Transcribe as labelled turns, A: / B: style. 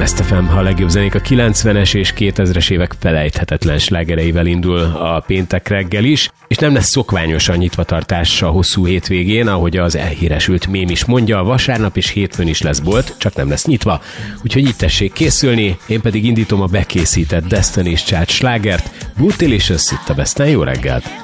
A: Best FM, a legjobb zenék a 90-es és 2000-es évek felejthetetlen slágereivel indul a péntek reggel is, és nem lesz szokványosan nyitvatartás a hosszú hétvégén, ahogy az elhíresült mém is mondja, vasárnap és hétfőn is lesz bolt, csak nem lesz nyitva. Úgyhogy itt tessék készülni, én pedig indítom a bekészített Destiny's Child slágert. Bootylicious itt a Besten, jó reggelt!